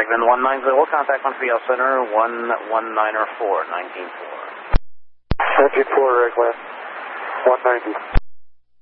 Dragman 190, contact Montreal Center, 119er4, 194. 194, Dragman 190.